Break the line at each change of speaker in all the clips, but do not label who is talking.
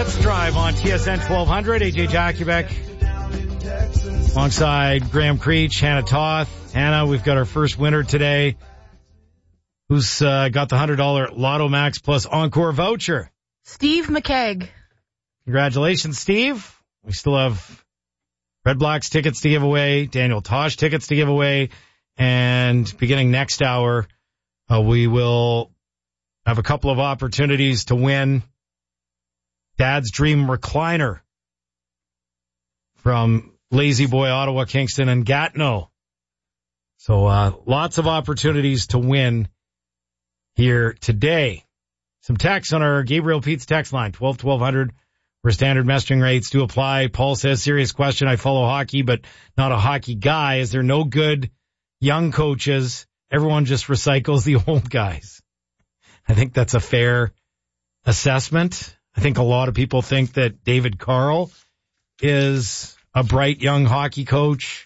Hits Drive on TSN 1200. AJ Jakubek alongside Graham Creech, Hannah Toth. Hannah, we've got our first winner today. Who's got the $100 Lotto Max Plus Encore voucher?
Steve McKegg.
Congratulations, Steve. We still have Red Blacks tickets to give away, Daniel Tosh tickets to give away, and beginning next hour, we will have a couple of opportunities to win Dad's Dream Recliner from Lazy Boy, Ottawa, Kingston, and Gatineau. So lots of opportunities to win here today. Some text on our Gabriel Pete's text line, 1200, where standard messaging rates do apply. Paul says, serious question. I follow hockey, but not a hockey guy. Is there no good young coaches? Everyone just recycles the old guys. I think that's a fair assessment. I think a lot of people think that David Carl is a bright young hockey coach.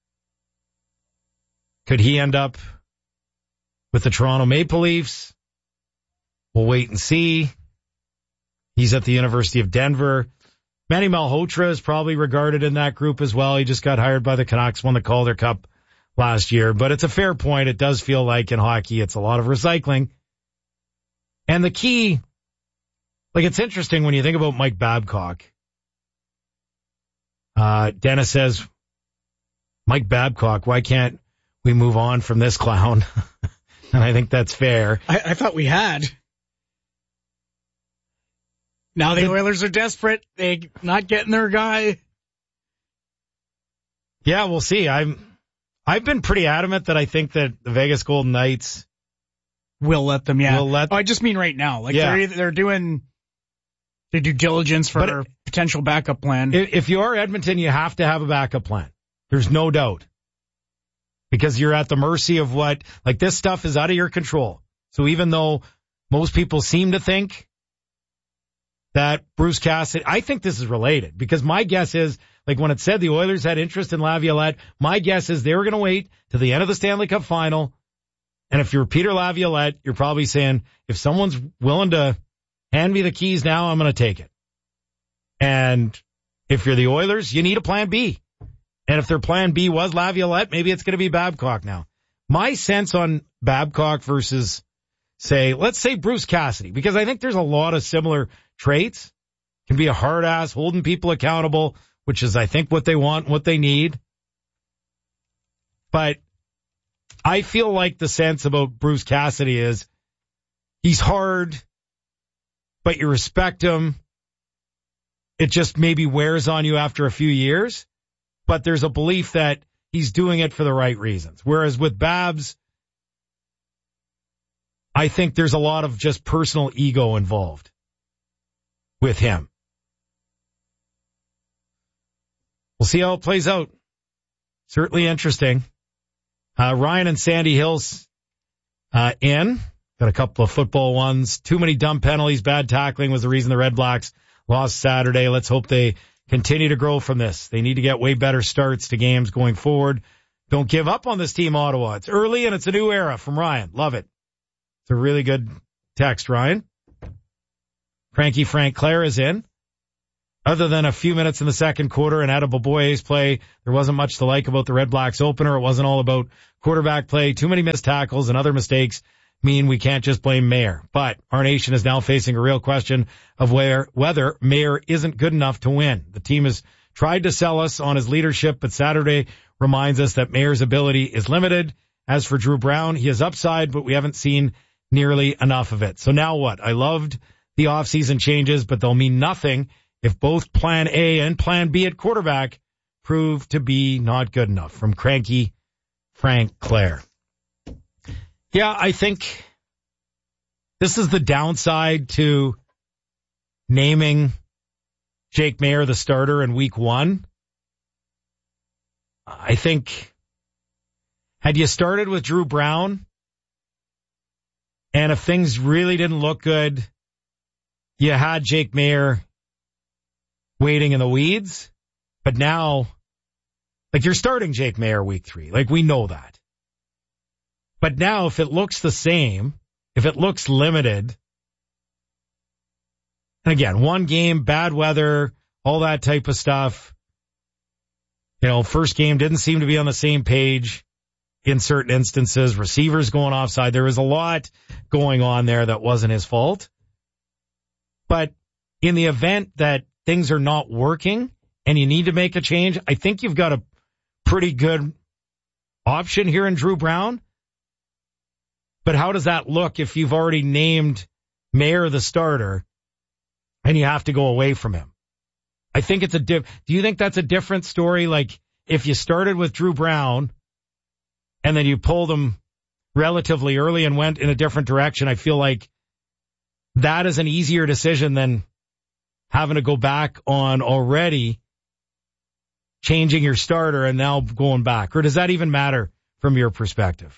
Could he end up with the Toronto Maple Leafs? We'll wait and see. He's at the University of Denver. Manny Malhotra is probably regarded in that group as well. He just got hired by the Canucks, won the Calder Cup last year. But it's a fair point. It does feel like in hockey it's a lot of recycling. And the key, like it's interesting when you think about Mike Babcock. Dennis says, Mike Babcock, why can't we move on from this clown? And I think that's fair.
I thought we had. Now the Oilers are desperate. They're not getting their guy.
Yeah, we'll see. I've been pretty adamant that I think that the Vegas Golden Knights
will let them, yeah.
I
just mean right now. Like they're doing the due diligence for a potential backup plan.
If you are Edmonton, you have to have a backup plan. There's no doubt. Because you're at the mercy of what, like this stuff is out of your control. So even though most people seem to think that Bruce Cassidy, I think this is related because my guess is, like when it said the Oilers had interest in Laviolette, my guess is they were going to wait to the end of the Stanley Cup final. And if you're Peter Laviolette, you're probably saying, if someone's willing to hand me the keys now, I'm going to take it. And if you're the Oilers, you need a plan B. And if their plan B was Laviolette, maybe it's going to be Babcock now. My sense on Babcock versus, let's say Bruce Cassidy, because I think there's a lot of similar traits. Can be a hard ass, holding people accountable, which is, I think, what they want, what they need. But I feel like the sense about Bruce Cassidy is he's hard, but you respect him. It just maybe wears on you after a few years. But there's a belief that he's doing it for the right reasons. Whereas with Babs, I think there's a lot of just personal ego involved with him. We'll see how it plays out. Certainly interesting. Ryan and Sandy Hills in. Got a couple of football ones. Too many dumb penalties. Bad tackling was the reason the Red Blacks lost Saturday. Let's hope they continue to grow from this. They need to get way better starts to games going forward. Don't give up on this team, Ottawa. It's early and it's a new era from Ryan. Love it. It's a really good text, Ryan. Frankie Frank Claire is in. Other than a few minutes in the second quarter and Adam Boboye's play, there wasn't much to like about the Red Blacks opener. It wasn't all about quarterback play. Too many missed tackles and other mistakes mean we can't just blame Mayer. But our nation is now facing a real question of whether Mayer isn't good enough to win. The team has tried to sell us on his leadership, but Saturday reminds us that Mayer's ability is limited. As for Drew Brown, he has upside, but we haven't seen nearly enough of it. So now what? I loved the offseason changes, but they'll mean nothing if both plan A and plan B at quarterback prove to be not good enough. From Cranky Frank Claire. Yeah, I think this is the downside to naming Jake Maier the starter in week one. I think had you started with Drew Brown and if things really didn't look good, you had Jake Maier waiting in the weeds. But now, like you're starting Jake Maier week 3. Like we know that. But now if it looks the same, if it looks limited, And again, one game, bad weather, all that type of stuff. First game didn't seem to be on the same page in certain instances. Receivers going offside. There was a lot going on there that wasn't his fault. But in the event that things are not working and you need to make a change, I think you've got a pretty good option here in Drew Brown. But how does that look if you've already named Mayer the starter and you have to go away from him? I think it's do you think that's a different story? Like if you started with Drew Brown and then you pulled him relatively early and went in a different direction, I feel like that is an easier decision than having to go back on already changing your starter and now going back. Or does that even matter from your perspective?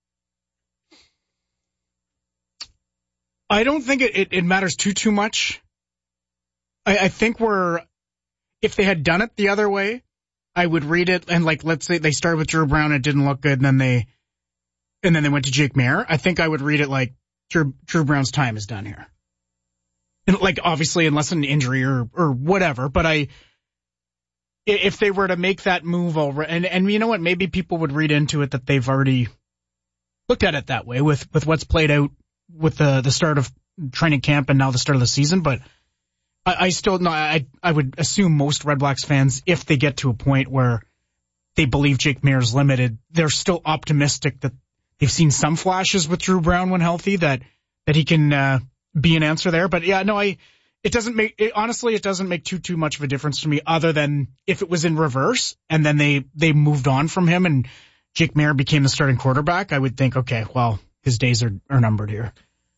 I don't think it matters too much. I think if they had done it the other way, I would read it and let's say they started with Drew Brown, it didn't look good, and then they went to Jake Mayer. I think I would read it like Drew Brown's time is done here. And obviously unless an injury or whatever, but if they were to make that move over, and you know what, maybe people would read into it that they've already looked at it that way with what's played out with the start of training camp and now the start of the season, but I still no. I would assume most Red Blacks fans, if they get to a point where they believe Jake Mayer's limited, they're still optimistic that they've seen some flashes with Drew Brown when healthy that he can be an answer there. But yeah, no, it doesn't make too much of a difference to me, other than if it was in reverse and then they moved on from him and Jake Mayer became the starting quarterback. I would think, okay, well, his days are numbered here.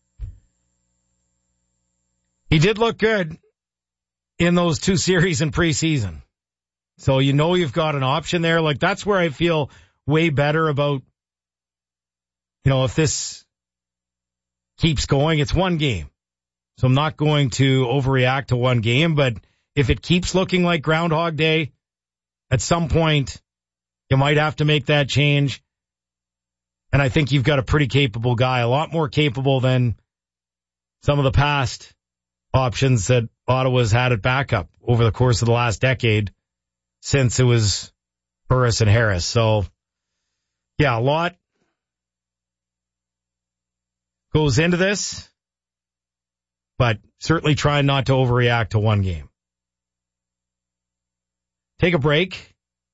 He did look good in those 2 series in preseason. So you've got an option there. That's where I feel way better about, if this keeps going. It's one game. So I'm not going to overreact to one game, but if it keeps looking like Groundhog Day, at some point you might have to make that change. And I think you've got a pretty capable guy, a lot more capable than some of the past options that Ottawa's had at backup over the course of the last decade since it was Burris and Harris. So, yeah, a lot goes into this, but certainly trying not to overreact to one game. Take a break.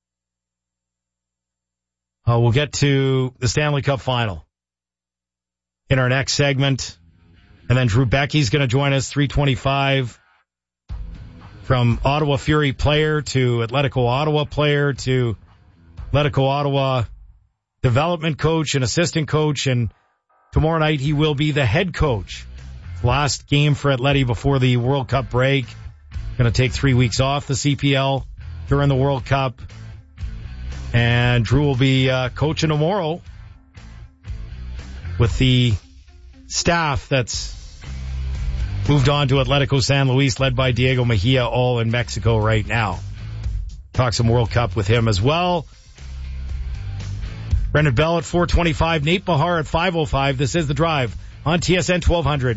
We'll get to the Stanley Cup Final in our next segment. And then Drew Becky's going to join us, 3:25, from Ottawa Fury player to Atletico Ottawa player to Atletico Ottawa development coach and assistant coach. And tomorrow night he will be the head coach. Last game for Atleti before the World Cup break. Going to take 3 weeks off the CPL during the World Cup. And Drew will be coaching tomorrow with the staff that's moved on to Atletico San Luis, led by Diego Mejia, all in Mexico right now. Talk some World Cup with him as well. Brendan Bell at 4:25, Nate Bahar at 5:05. This is The Drive on TSN 1200.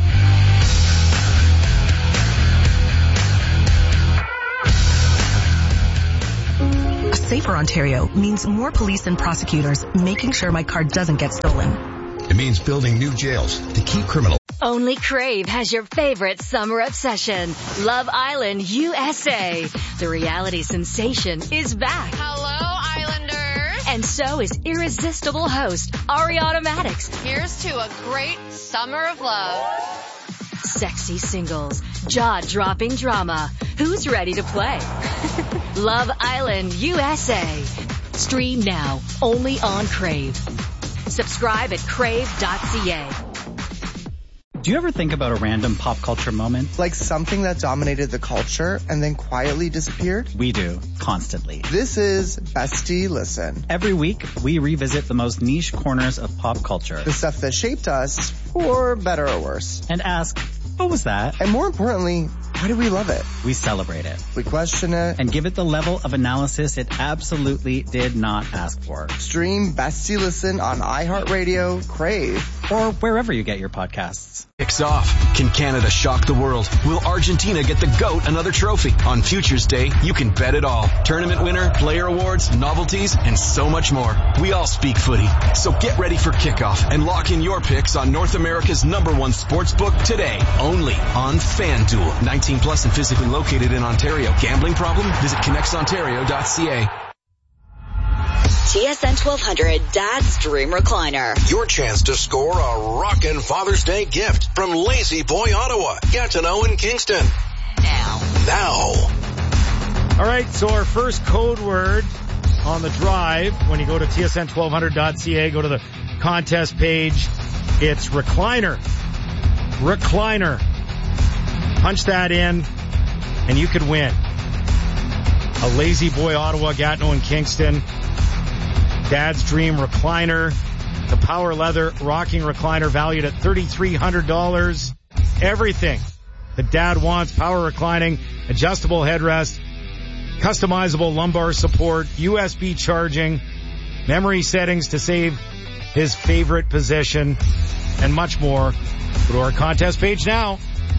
A safer Ontario means more police and prosecutors making sure my car doesn't get stolen.
It means building new jails to keep criminals.
Only Crave has your favorite summer obsession, Love Island USA. The reality sensation is back.
Hello, Islanders.
And so is irresistible host Ariana Maddox.
Here's to a great summer of love.
Sexy singles, jaw-dropping drama. Who's ready to play? Love Island USA. Stream now, only on Crave. Subscribe at crave.ca.
Do you ever think about a random pop culture moment?
Like something that dominated the culture and then quietly disappeared?
We do, constantly.
This is Bestie Listen.
Every week, we revisit the most niche corners of pop culture.
The stuff that shaped us, for better or worse.
And ask, what was that?
And more importantly, why do we love it?
We celebrate it.
We question it.
And give it the level of analysis it absolutely did not ask for.
Stream Bestie Listen on iHeartRadio, Crave,
or wherever you get your podcasts.
Kicks off. Can Canada shock the world? Will Argentina get the GOAT another trophy? On Futures Day, you can bet it all. Tournament winner, player awards, novelties, and so much more. We all speak footy. So get ready for kickoff and lock in your picks on North America's #1 sportsbook today. Only on FanDuel. 19 plus and physically located in Ontario. Gambling problem? Visit connectsontario.ca.
TSN 1200 Dad's Dream Recliner.
Your chance to score a rockin' Father's Day gift from Lazy Boy Ottawa. Gatineau and Kingston. Now.
All right, so our first code word on the drive, when you go to tsn1200.ca, go to the contest page, it's recliner. Recliner. Punch that in, and you could win. A Lazy Boy Ottawa, Gatineau and Kingston Dad's Dream Recliner. The power leather rocking recliner valued at $3,300. Everything that Dad wants. Power reclining, adjustable headrest, customizable lumbar support, USB charging, memory settings to save his favorite position, and much more. Go to our contest page now.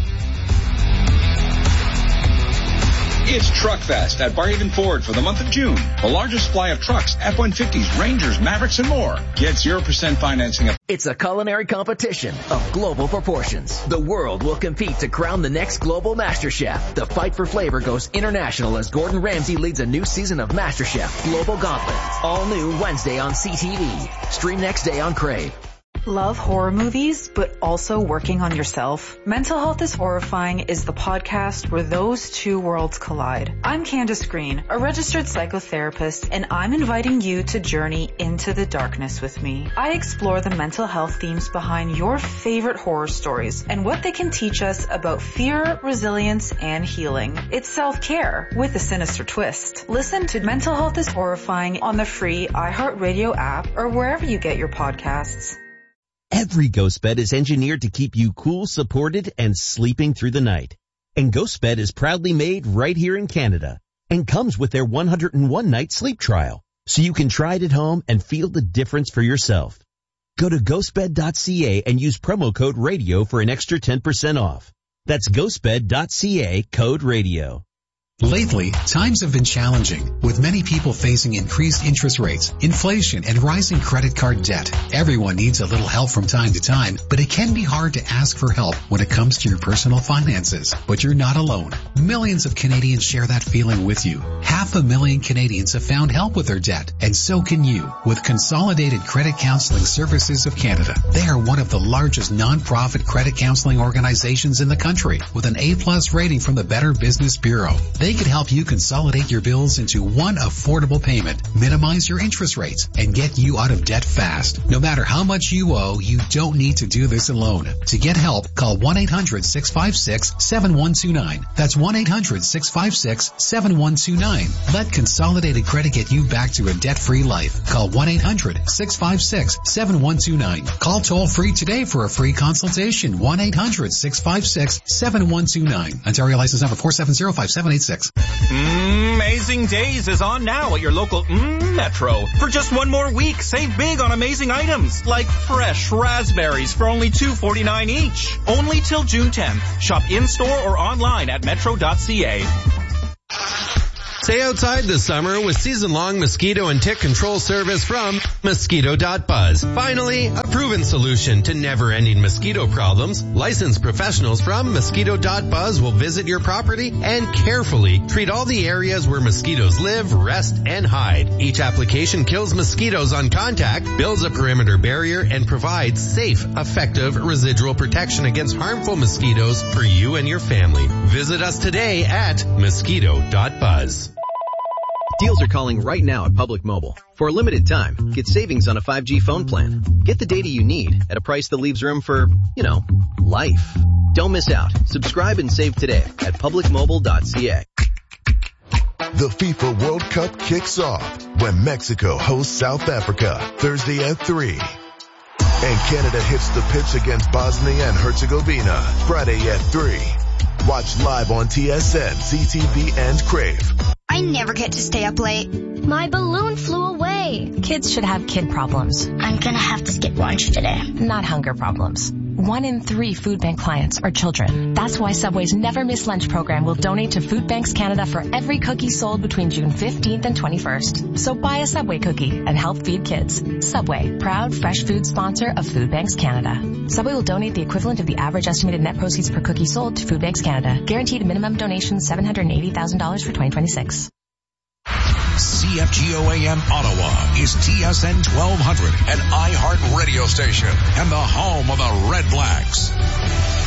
It's Truckfest at Barhaven Ford for the month of June. The largest supply of trucks, F-150s, Rangers, Mavericks, and more. Get 0% financing.
It's a culinary competition of global proportions. The world will compete to crown the next global master chef. The fight for flavor goes international as Gordon Ramsay leads a new season of MasterChef Global Gauntlet. All new Wednesday on CTV. Stream next day on Crave.
Love horror movies, but also working on yourself? Mental Health is Horrifying is the podcast where those two worlds collide. I'm Candace Green, a registered psychotherapist, and I'm inviting you to journey into the darkness with me. I explore the mental health themes behind your favorite horror stories and what they can teach us about fear, resilience, and healing. It's self-care with a sinister twist. Listen to Mental Health is Horrifying on the free iHeartRadio app or wherever you get your podcasts.
Every GhostBed is engineered to keep you cool, supported, and sleeping through the night. And GhostBed is proudly made right here in Canada and comes with their 101-night sleep trial, so you can try it at home and feel the difference for yourself. Go to ghostbed.ca and use promo code RADIO for an extra 10% off. That's ghostbed.ca, code RADIO.
Lately, times have been challenging, with many people facing increased interest rates, inflation, and rising credit card debt. Everyone needs a little help from time to time, but it can be hard to ask for help when it comes to your personal finances. But you're not alone. Millions of Canadians share that feeling with you. 500,000 Canadians have found help with their debt, and so can you, with Consolidated Credit Counseling Services of Canada. They are one of the largest non-profit credit counseling organizations in the country, with an A+ rating from the Better Business Bureau. They could help you consolidate your bills into one affordable payment, minimize your interest rates, and get you out of debt fast. No matter how much you owe, you don't need to do this alone. To get help, call 1-800-656-7129. That's 1-800-656-7129. Let Consolidated Credit get you back to a debt-free life. Call 1-800-656-7129. Call toll-free today for a free consultation. 1-800-656-7129. Ontario license number 4705786.
Amazing Days is on now at your local Metro. For just one more week, save big on amazing items like fresh raspberries for only $2.49 each. Only till June 10th. Shop in-store or online at metro.ca.
Stay outside this summer with season-long mosquito and tick control service from Mosquito.buzz. Finally, a proven solution to never-ending mosquito problems. Licensed professionals from Mosquito.buzz will visit your property and carefully treat all the areas where mosquitoes live, rest, and hide. Each application kills mosquitoes on contact, builds a perimeter barrier, and provides safe, effective residual protection against harmful mosquitoes for you and your family. Visit us today at Mosquito.buzz.
Deals are calling right now at Public Mobile. For a limited time, get savings on a 5G phone plan. Get the data you need at a price that leaves room for, life. Don't miss out. Subscribe and save today at publicmobile.ca.
The FIFA World Cup kicks off when Mexico hosts South Africa Thursday at 3. And Canada hits the pitch against Bosnia and Herzegovina Friday at 3. Watch live on TSN, CTV, and Crave.
I never get to stay up late. My balloon flew away. Hey, kids should have kid problems.
I'm gonna have to skip lunch today.
Not hunger problems. 1 in 3 food bank clients are children. That's why Subway's Never Miss Lunch program will donate to Food Banks Canada for every cookie sold between June 15th and 21st. So buy a Subway cookie and help feed kids. Subway, proud fresh food sponsor of Food Banks Canada. Subway will donate the equivalent of the average estimated net proceeds per cookie sold to Food Banks Canada. Guaranteed minimum donation $780,000 for 2026.
CFGO-AM Ottawa is TSN 1200, an iHeart radio station and the home of the Red Blacks.